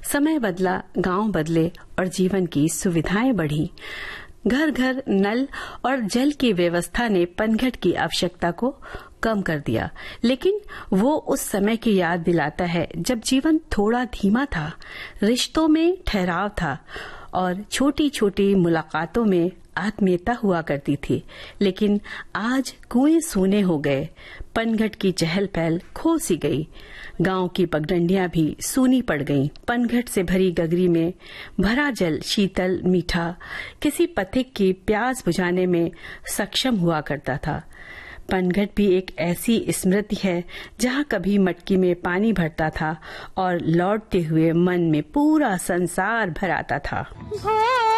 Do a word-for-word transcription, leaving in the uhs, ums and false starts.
समय बदला, गांव बदले और जीवन की सुविधाएं बढ़ी। घर घर नल और जल की व्यवस्था ने पनघट की आवश्यकता को कम कर दिया, लेकिन वो उस समय की याद दिलाता है जब जीवन थोड़ा धीमा था, रिश्तों में ठहराव था और छोटी छोटी मुलाकातों में आत्मीयता हुआ करती थी। लेकिन आज कुएं सूने हो गए, पनघट की चहल पहल खो सी गई, गांव की पगडंडियां भी सूनी पड़ गईं। पनघट से भरी गगरी में भरा जल शीतल मीठा किसी पथिक की प्यास बुझाने में सक्षम हुआ करता था। पनघट भी एक ऐसी स्मृति है जहां कभी मटकी में पानी भरता था और लौटते हुए मन में पूरा संसार भर आता था।